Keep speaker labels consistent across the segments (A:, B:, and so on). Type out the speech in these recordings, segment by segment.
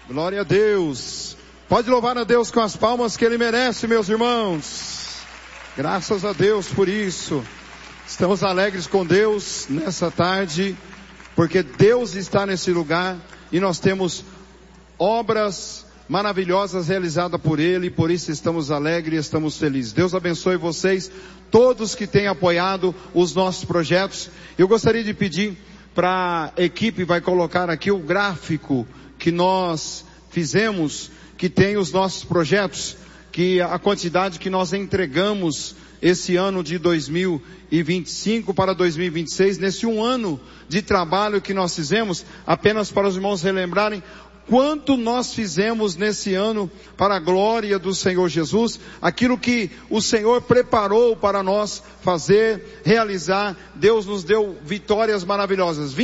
A: Glória a Deus. Pode louvar a Deus com as palmas que Ele merece, meus irmãos. Graças a Deus por isso. Estamos alegres com Deus nessa tarde, porque Deus está nesse lugar e nós temos obras maravilhosas realizadas por Ele, por isso estamos alegres e estamos felizes. Deus abençoe vocês, todos que têm apoiado os nossos projetos. Eu gostaria de pedir para a equipe, vai colocar aqui o gráfico que nós fizemos, que tem os nossos projetos, que a quantidade que nós entregamos esse ano de 2025 para 2026, nesse um ano de trabalho que nós fizemos, apenas para os irmãos relembrarem quanto nós fizemos nesse ano para a glória do Senhor Jesus, aquilo que o Senhor preparou para nós fazer, realizar. Deus nos deu vitórias maravilhosas,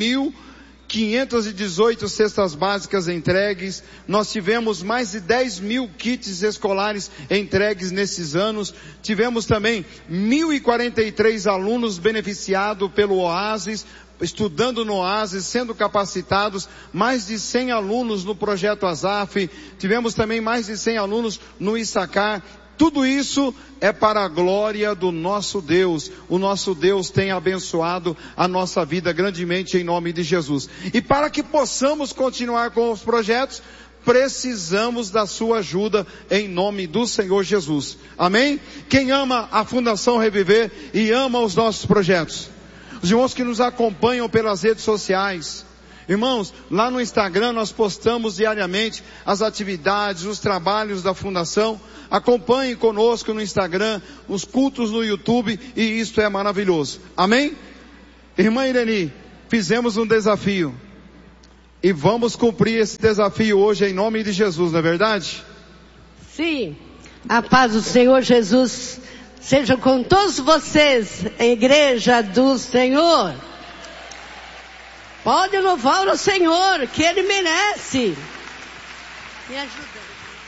A: 20.518 cestas básicas entregues, nós tivemos mais de 10.000 kits escolares entregues nesses anos, tivemos também 1.043 alunos beneficiados pelo Oásis, estudando no Oásis, sendo capacitados, mais de 100 alunos no projeto ASAF, tivemos também mais de 100 alunos no Issacar. Tudo isso é para a glória do nosso Deus. O nosso Deus tem abençoado a nossa vida grandemente em nome de Jesus. E para que possamos continuar com os projetos, precisamos da sua ajuda em nome do Senhor Jesus. Amém? Quem ama a Fundação Reviver e ama os nossos projetos? Os irmãos que nos acompanham pelas redes sociais. Irmãos, lá no Instagram nós postamos diariamente as atividades, os trabalhos da Fundação. Acompanhe conosco no Instagram, os cultos no YouTube, e isto é maravilhoso. Amém? Irmã Ireni, fizemos um desafio. E vamos cumprir esse desafio hoje em nome de Jesus, não é verdade?
B: Sim. A paz do Senhor Jesus seja com todos vocês, a igreja do Senhor. Pode louvar o Senhor, que Ele merece. Me ajuda.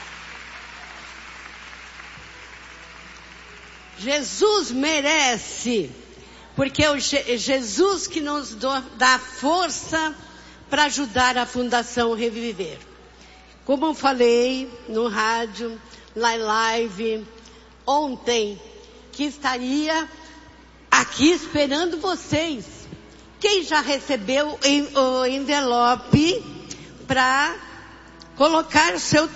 B: Jesus merece, porque é o Jesus que nos dá força para ajudar a Fundação Reviver. Como eu falei no rádio, na live, ontem, que estaria aqui esperando vocês. Quem já recebeu o envelope para colocar o seu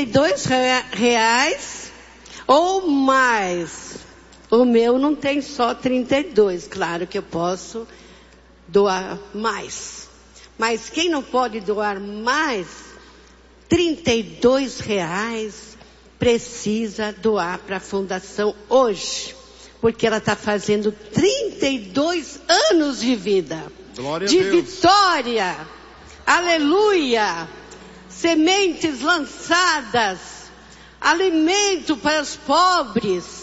B: R$32 ou mais? O meu não tem só 32, claro que eu posso doar mais. Mas quem não pode doar mais, R$32 precisa doar para a Fundação hoje. Porque ela está fazendo 32 anos de vida.
A: Glória
B: de
A: a Deus.
B: Vitória. Aleluia. Sementes lançadas. Alimento para os pobres.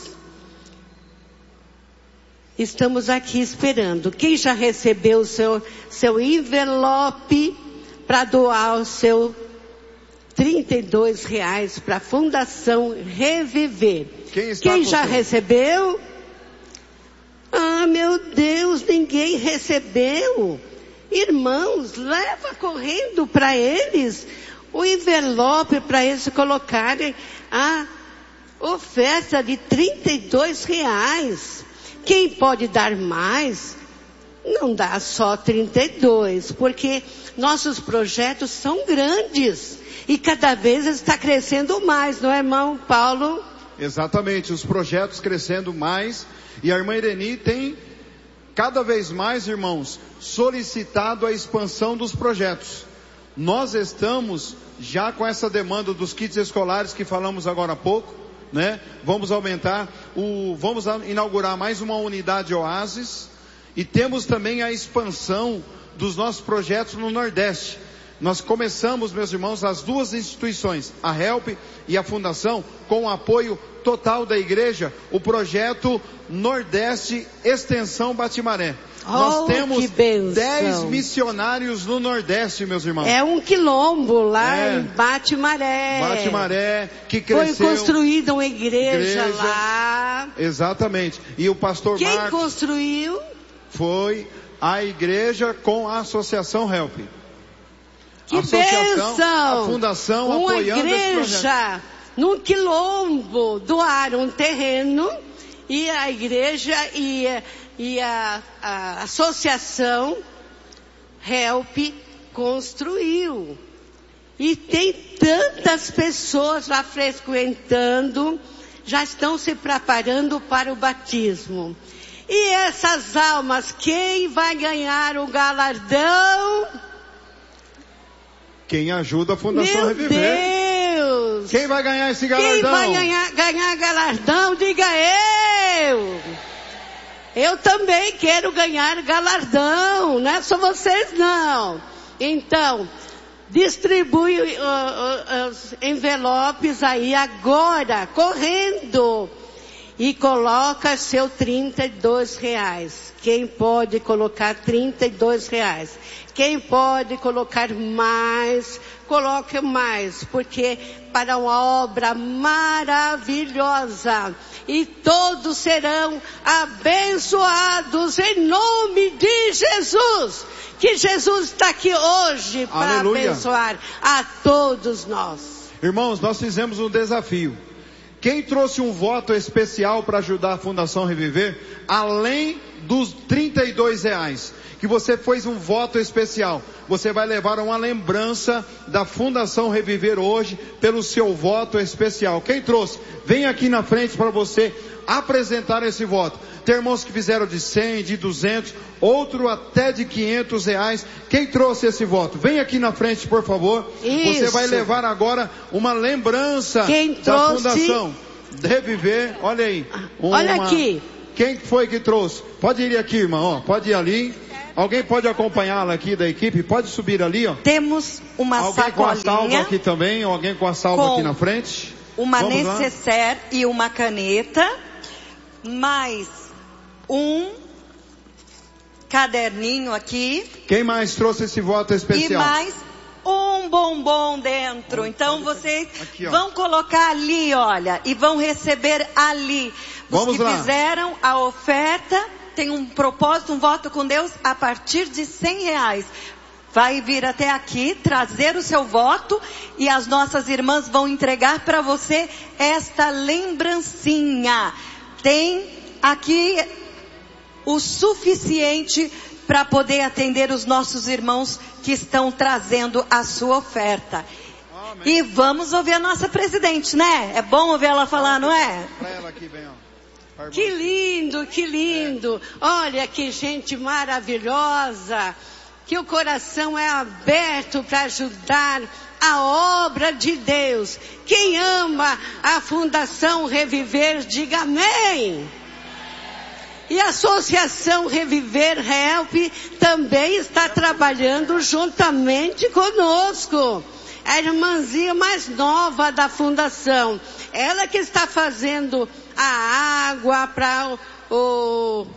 B: Estamos aqui esperando. Quem já recebeu o seu envelope para doar o seu R$32 para a Fundação Reviver? Quem já recebeu? Ah, meu Deus, ninguém recebeu. Irmãos, leva correndo para eles o envelope para eles colocarem a oferta de R$32. Quem pode dar mais, não dá só 32, porque nossos projetos são grandes e cada vez está crescendo mais, não é, irmão Paulo?
A: Exatamente, os projetos crescendo mais, e a irmã Ireni tem cada vez mais, irmãos, solicitado a expansão dos projetos. Nós estamos já com essa demanda dos kits escolares que falamos agora há pouco, né? Vamos aumentar, vamos inaugurar mais uma unidade Oásis, e temos também a expansão dos nossos projetos no Nordeste. Nós começamos, meus irmãos, as duas instituições, a HELP e a Fundação, com o apoio total da igreja, o projeto Nordeste Extensão Batimaré. Nós temos 10 missionários no Nordeste, meus irmãos.
B: É um quilombo lá em Batimaré.
A: Batimaré, que cresceu.
B: Foi construída uma igreja lá.
A: Exatamente. E o pastor
B: Quem
A: Marcos
B: construiu?
A: Foi a igreja com a Associação HELP.
B: Que bênção!
A: A fundação
B: uma
A: apoiando
B: igreja
A: esse projeto.
B: num quilombo doaram um terreno e a igreja e a associação Help construiu. E tem tantas pessoas lá frequentando, já estão se preparando para o batismo. E essas almas, quem vai ganhar o galardão?
A: Quem ajuda a Fundação
B: Meu
A: Reviver.
B: Deus!
A: Quem vai ganhar esse galardão?
B: Quem vai ganhar galardão? Diga eu! Eu também quero ganhar galardão, não é só vocês não. Então, distribui os envelopes aí agora, correndo. E coloca seu R$32. Quem pode colocar R$32? Quem pode colocar mais, coloque mais, porque para uma obra maravilhosa. E todos serão abençoados em nome de Jesus. Que Jesus está aqui hoje para abençoar a todos nós.
A: Irmãos, nós fizemos um desafio. Quem trouxe um voto especial para ajudar a Fundação Reviver, além dos R$32, que você fez um voto especial, você vai levar uma lembrança da Fundação Reviver hoje pelo seu voto especial. Quem trouxe? Vem aqui na frente para você apresentar esse voto. Tem irmãos que fizeram de 100, de 200, outro até de R$500. Quem trouxe esse voto? Vem aqui na frente, por favor.
B: Isso.
A: Você vai levar agora uma lembrança da Fundação Reviver. Olha aí.
B: Olha aqui.
A: Quem foi que trouxe? Pode ir aqui, irmão. Ó, pode ir ali. Alguém pode acompanhá-la aqui da equipe? Pode subir ali, ó.
C: Temos uma
A: alguém
C: sacolinha.
A: Com a salva aqui também. Alguém com a salva aqui na frente.
C: Uma necessaire e uma caneta. Mais um caderninho aqui.
A: Quem mais trouxe esse voto especial?
C: E mais um bombom dentro. Então vocês vão colocar ali, olha, e vão receber ali. Os que fizeram a oferta tem um propósito, um voto com Deus a partir de R$100. Vai vir até aqui, trazer o seu voto e as nossas irmãs vão entregar para você esta lembrancinha. Tem aqui o suficiente para poder atender os nossos irmãos que estão trazendo a sua oferta. Amém. E vamos ouvir a nossa presidente, né? É bom ouvir ela falar, não é?
A: Para ela aqui, bem, ó.
B: Que lindo, que lindo. Olha que gente maravilhosa. Que o coração é aberto para ajudar a obra de Deus. Quem ama a Fundação Reviver, diga amém. E a Associação Reviver Help também está trabalhando juntamente conosco. A irmãzinha mais nova da fundação. Ela que está fazendo a água para o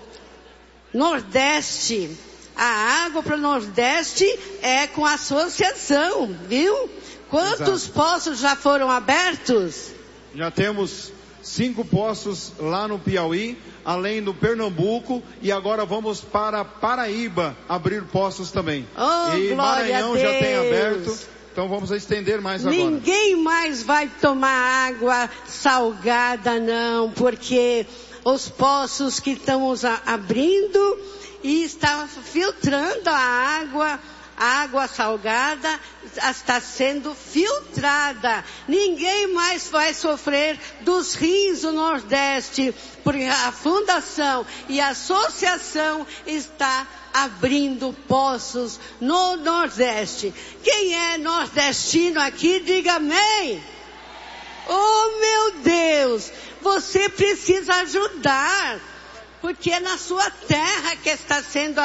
B: Nordeste. A água para o Nordeste é com a associação, viu? Quantos poços já foram abertos?
A: Já temos 5 poços lá no Piauí, além do Pernambuco, e agora vamos para Paraíba abrir poços também. E Maranhão já tem aberto, então vamos estender mais agora.
B: Ninguém mais vai tomar água salgada não, porque os poços que estamos abrindo e está filtrando a água salgada está sendo filtrada. Ninguém mais vai sofrer dos rios do Nordeste, porque a fundação e a associação está abrindo poços no Nordeste. Quem é nordestino aqui, diga amém. Oh meu Deus, você precisa ajudar, porque é na sua terra que está sendo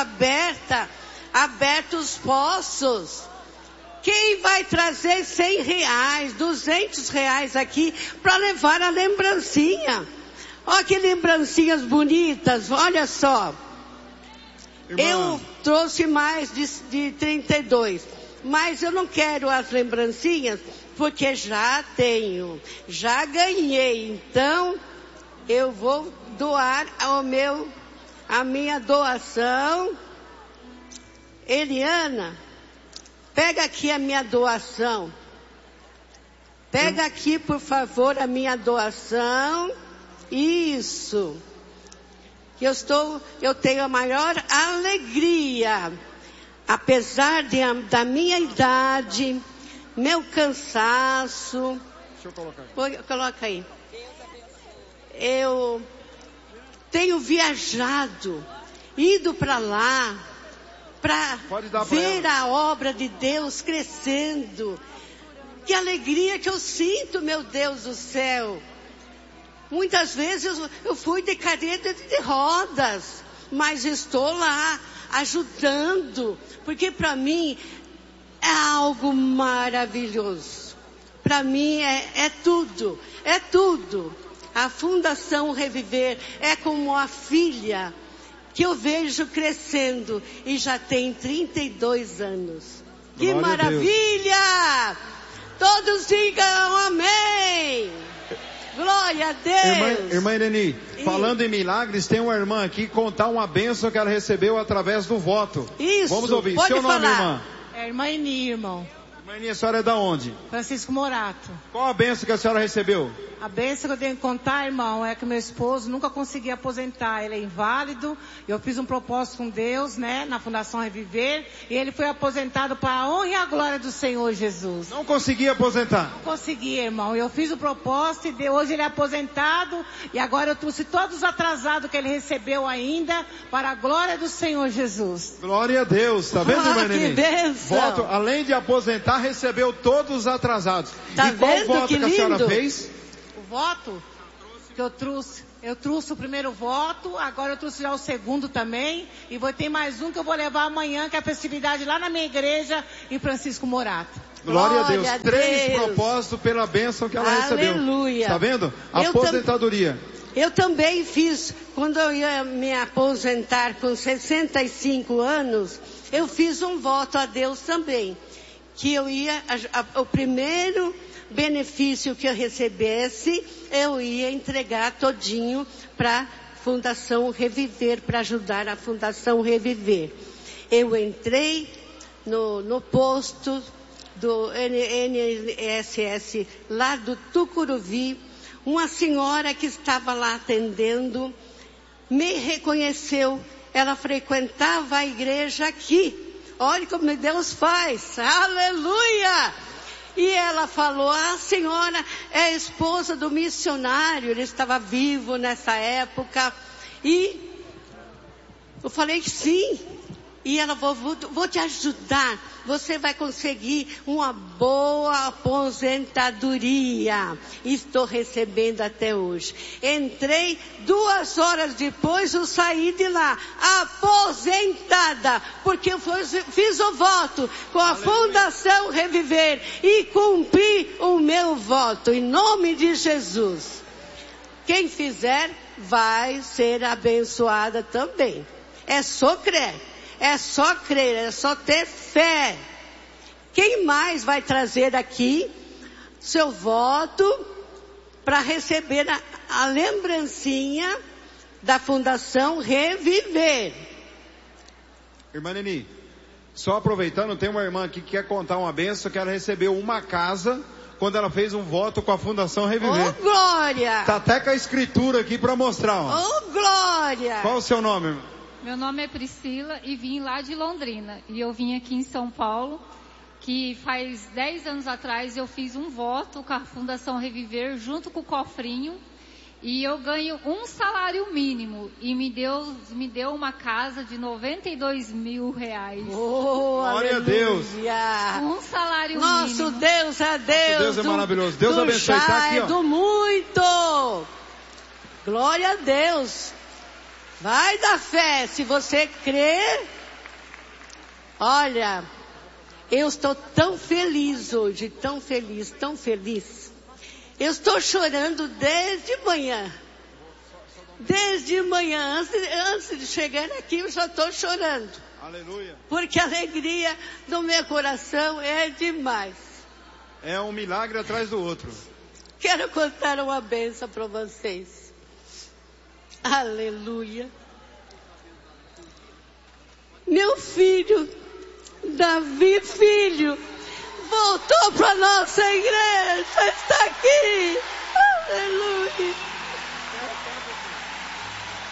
B: abertos os poços. Quem vai trazer R$100, R$200 aqui para levar a lembrancinha? Olha que lembrancinhas bonitas, olha só. Irmã. Eu trouxe mais de 32, mas eu não quero as lembrancinhas, porque já tenho, já ganhei, então eu vou doar a minha doação. Eliana, Pega aqui a minha doação. Pega aqui, por favor, a minha doação. Isso. Eu tenho a maior alegria. Apesar da minha idade, meu cansaço.
A: Deixa eu colocar aqui.
B: Coloca aí. Eu tenho viajado, ido para lá, para ver a obra de Deus crescendo. Que alegria que eu sinto, meu Deus do céu. Muitas vezes eu fui de cadeira de rodas, mas estou lá ajudando, porque para mim é algo maravilhoso. Para mim é tudo, é tudo. A Fundação Reviver é como a filha que eu vejo crescendo e já tem 32 anos. Que maravilha! Todos digam amém! Glória a Deus!
A: Irmã Irene, falando em milagres, tem uma irmã aqui contar uma bênção que ela recebeu através do voto.
B: Isso,
A: vamos ouvir.
B: Pode
A: Seu
B: falar.
A: nome, irmã?
D: É irmã Eni, irmão.
A: Irmã Eni, a senhora é da onde?
D: Francisco Morato.
A: Qual a bênção que a senhora recebeu?
D: A bênção que eu tenho que contar, irmão, é que meu esposo nunca conseguia aposentar. Ele é inválido. Eu fiz um propósito com Deus, né, na Fundação Reviver. E ele foi aposentado para a honra e a glória do Senhor Jesus.
A: Não conseguia aposentar?
D: Não conseguia, irmão. Eu fiz o propósito e hoje ele é aposentado. E agora eu trouxe todos os atrasados que ele recebeu ainda para a glória do Senhor Jesus.
A: Glória a Deus. Tá vendo, irmã Irene?
B: Que bênção.
A: Voto, além de aposentar, recebeu todos os atrasados.
B: Tá
A: e qual
B: vendo?
A: voto que a senhora
B: lindo.
A: fez?
D: Voto que eu trouxe o primeiro voto, agora eu trouxe já o segundo também, e vou ter mais um que eu vou levar amanhã, que é a festividade lá na minha igreja, em Francisco Morato.
A: Glória a Deus. 3 propósitos pela bênção que ela recebeu.
B: Aleluia.
A: Tá vendo? Aposentadoria.
B: Eu também fiz, quando eu ia me aposentar com 65 anos, eu fiz um voto a Deus também, que eu ia, o primeiro benefício que eu recebesse, eu ia entregar todinho para a Fundação Reviver, para ajudar a Fundação Reviver. Eu entrei no posto do NSS lá do Tucuruvi, uma senhora que estava lá atendendo, me reconheceu, ela frequentava a igreja aqui. Olha como Deus faz, aleluia! E ela falou, a senhora é esposa do missionário, ele estava vivo nessa época. E eu falei que sim. E ela falou, vou te ajudar, você vai conseguir uma boa aposentadoria. Estou recebendo até hoje. Entrei, 2 horas depois eu saí de lá, aposentada, porque eu fiz o voto com a Fundação Reviver e cumpri o meu voto, em nome de Jesus. Quem fizer vai ser abençoada também. É só crer. É só crer, é só ter fé. Quem mais vai trazer aqui seu voto para receber a lembrancinha da Fundação Reviver?
A: Irmã Neni, só aproveitando, tem uma irmã aqui que quer contar uma bênção, que ela recebeu uma casa quando ela fez um voto com a Fundação Reviver.
B: Oh, glória!
A: Tá até com a escritura aqui para mostrar. Ó.
B: Oh, glória!
A: Qual o seu nome, irmã?
E: Meu nome é Priscila e vim lá de Londrina. E eu vim aqui em São Paulo, que faz 10 anos atrás eu fiz um voto com a Fundação Reviver junto com o cofrinho. E eu ganho um salário mínimo. E me deu uma casa de R$92 mil.
B: Oh,
A: glória a Deus!
E: Um salário
B: Nosso
E: mínimo.
B: Deus é Deus!
A: Nosso Deus é maravilhoso. Deus abençoe. Tá aqui, ó.
B: Do muito! Glória a Deus! Vai da fé, se você crer. Olha, eu estou tão feliz hoje, tão feliz, tão feliz. Eu estou chorando desde manhã. Desde manhã, antes de chegar aqui, eu já estou chorando.
A: Aleluia.
B: Porque a alegria do meu coração é demais.
A: É um milagre atrás do outro.
B: Quero contar uma bênção para vocês. Aleluia. Meu filho Davi Filho voltou para nossa igreja.